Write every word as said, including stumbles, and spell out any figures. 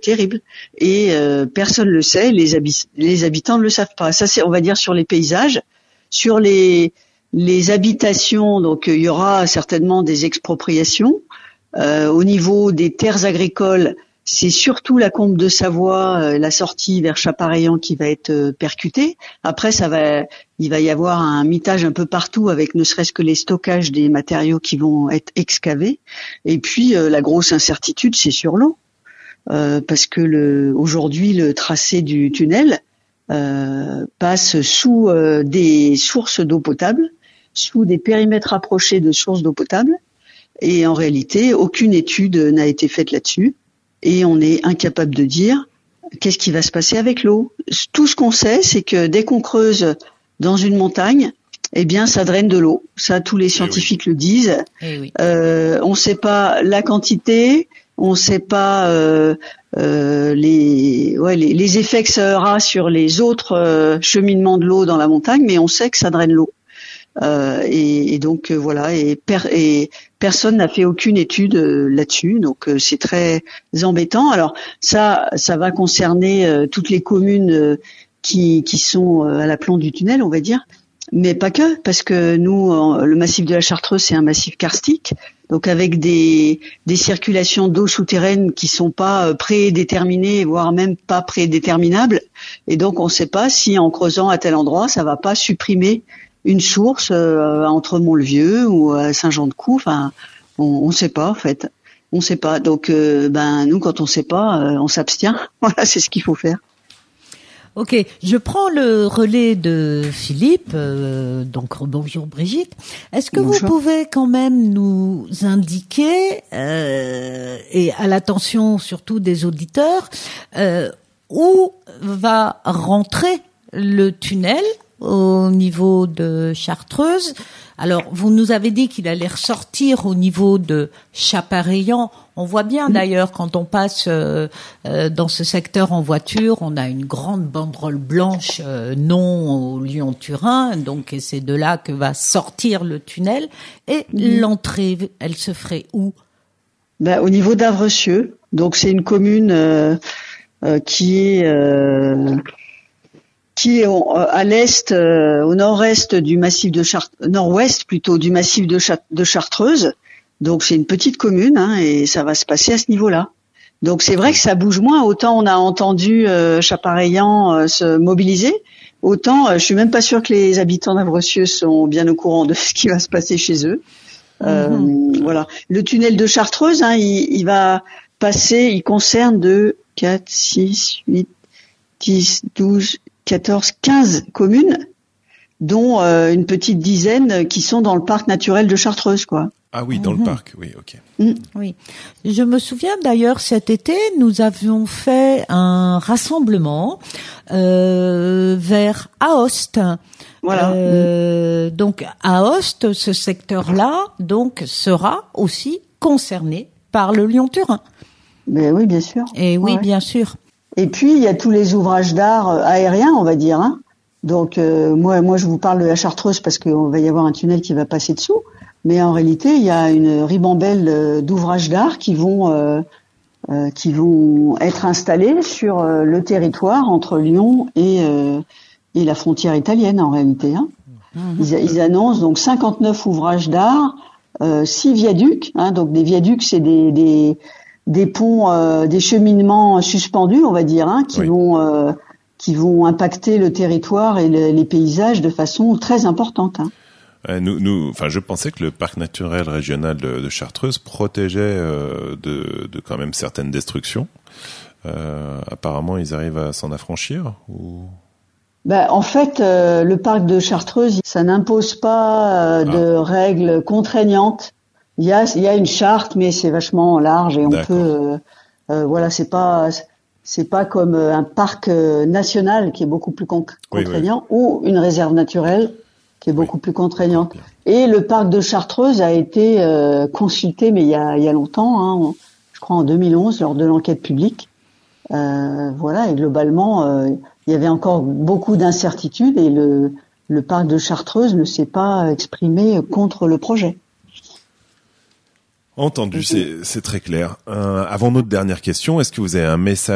terrible. Et euh, personne le sait, les, habit- les habitants ne le savent pas. Ça, c'est, on va dire, sur les paysages. Sur les, les habitations, donc il y aura certainement des expropriations. Euh, au niveau des terres agricoles, c'est surtout la Combe de Savoie, euh, la sortie vers Chapareillan qui va être euh, percutée. Après, ça va, il va y avoir un mitage un peu partout avec ne serait-ce que les stockages des matériaux qui vont être excavés. Et puis, euh, la grosse incertitude, c'est sur l'eau, euh, parce que le, aujourd'hui, le tracé du tunnel euh, passe sous euh, des sources d'eau potable, sous des périmètres approchés de sources d'eau potable. Et en réalité, aucune étude n'a été faite là-dessus. Et on est incapable de dire qu'est-ce qui va se passer avec l'eau. Tout ce qu'on sait, c'est que dès qu'on creuse dans une montagne, eh bien, ça draine de l'eau. Ça, tous les scientifiques eh oui. le disent. Eh oui. Euh, on ne sait pas la quantité, on ne sait pas euh, euh, les, ouais, les, les effets que ça aura sur les autres euh, cheminements de l'eau dans la montagne, mais on sait que ça draine l'eau. Euh, et, et donc euh, voilà, et, per, et personne n'a fait aucune étude euh, là-dessus, donc euh, c'est très embêtant. Alors ça, ça va concerner euh, toutes les communes euh, qui, qui sont euh, à l'aplomb du tunnel, on va dire, mais pas que, parce que nous, euh, le massif de la Chartreuse, c'est un massif karstique, donc avec des, des circulations d'eau souterraine qui sont pas euh, prédéterminées, voire même pas prédéterminables, et donc on ne sait pas si en creusant à tel endroit, ça va pas supprimer une source euh, entre Mont-le-Vieux ou à Saint-Jean-de-Cou, enfin, on ne sait pas en fait, on ne sait pas. Donc, euh, ben nous, quand on ne sait pas, euh, on s'abstient. Voilà, c'est ce qu'il faut faire. Ok, je prends le relais de Philippe. Euh, donc bonjour Brigitte. Est-ce que bonjour. Vous pouvez quand même nous indiquer euh, et à l'attention surtout des auditeurs euh, où va rentrer le tunnel au niveau de Chartreuse? Alors, vous nous avez dit qu'il allait ressortir au niveau de Chapareillan. On voit bien d'ailleurs quand on passe euh, euh, dans ce secteur en voiture, on a une grande banderole blanche euh, non au Lyon-Turin, donc et c'est de là que va sortir le tunnel. Et mmh. l'entrée, elle se ferait où? Ben, au niveau d'Avrecieux. Donc c'est une commune euh, euh, qui est euh, qui est au, à l'est, euh, au nord-est du massif de Chart- nord-ouest plutôt du massif de, Chart- de Chartreuse. Donc c'est une petite commune hein, et ça va se passer à ce niveau-là. Donc c'est vrai que ça bouge moins. Autant on a entendu euh, Chapareillan euh, se mobiliser, autant euh, je suis même pas sûre que les habitants d'Avrecieux sont bien au courant de ce qui va se passer chez eux. Euh, mm-hmm. Voilà. Le tunnel de Chartreuse, hein, il, il va passer, il concerne de quatre, six, huit, dix, douze, quatorze, quinze communes, dont euh, une petite dizaine qui sont dans le parc naturel de Chartreuse, quoi. Ah oui, dans mmh. le parc, oui, ok. Mmh. Oui, je me souviens d'ailleurs cet été, nous avions fait un rassemblement euh, vers Aoste. Voilà. Euh, mmh. Donc Aoste, ce secteur-là, donc sera aussi concerné par le Lyon-Turin. Mais oui, bien sûr. Et oui, ouais. bien sûr. Et puis il y a tous les ouvrages d'art aériens, on va dire. Hein. Donc euh, moi, moi, je vous parle de la Chartreuse parce qu'il va y avoir un tunnel qui va passer dessous. Mais en réalité, il y a une ribambelle d'ouvrages d'art qui vont euh, euh, qui vont être installés sur euh, le territoire entre Lyon et euh, et la frontière italienne en réalité. Hein. Mmh. Ils, ils annoncent donc cinquante-neuf ouvrages d'art, euh, six viaducs. Hein, donc des viaducs, c'est des des des ponts, euh, des cheminements suspendus, on va dire, hein, qui oui. vont euh, qui vont impacter le territoire et le, les paysages de façon très importante. Hein. Euh, nous, nous, enfin, je pensais que le parc naturel régional de, de Chartreuse protégeait euh, de, de quand même certaines destructions. Euh, apparemment, ils arrivent à s'en affranchir ou... Ben, en fait, euh, le parc de Chartreuse, ça n'impose pas euh, de ah. règles contraignantes. Il y a, il y a une charte, mais c'est vachement large et on D'accord. peut, euh, euh, voilà, c'est pas, c'est pas comme un parc national qui est beaucoup plus con- contraignant oui, oui. ou une réserve naturelle qui est beaucoup oui. plus contraignante. Et le parc de Chartreuse a été euh, consulté, mais il y a, il y a longtemps, hein, je crois en deux mille onze, lors de l'enquête publique. Euh, voilà, et globalement, euh, il y avait encore beaucoup d'incertitudes et le, le parc de Chartreuse ne s'est pas exprimé contre le projet. Entendu, c'est, c'est très clair. Euh, avant notre dernière question, est-ce que vous avez un message